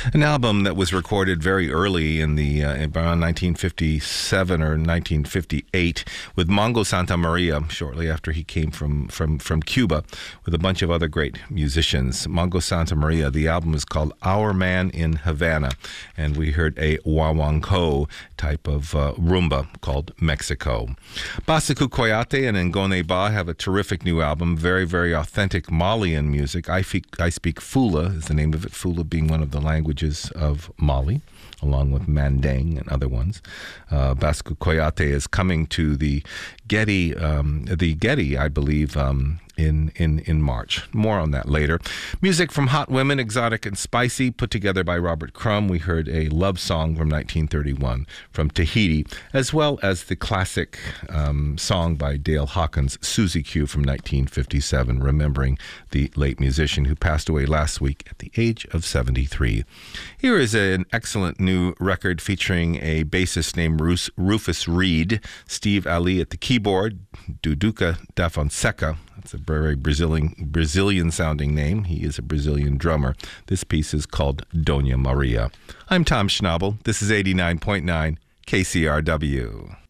An album that was recorded very early in the around 1957 or 1958 with Mongo Santa Maria, shortly after he came from Cuba, with a bunch of other great musicians. Mongo Santa Maria, the album is called Our Man in Havana, and we heard a guaguancó type of rumba called Mexico. Basaku Koyate and Ngone Ba have a terrific new album, very, very authentic Malian music. I Speak Fula is the name of it, Fula being one of the languages of Mali, along with Manding and other ones. Basaku Koyate is coming to the Getty, I believe, in March. More on that later. Music from Hot Women, Exotic and Spicy, put together by Robert Crumb. We heard a love song from 1931 from Tahiti, as well as the classic song by Dale Hawkins, Susie Q, from 1957, remembering the late musician who passed away last week at the age of 73. Here is an excellent new record featuring a bassist named Rufus Reid, Steve Ali at the keyboard, Duduka da Fonseca. That's a very Brazilian sounding name. He is a Brazilian drummer. This piece is called Dona Maria. I'm Tom Schnabel. This is 89.9 KCRW.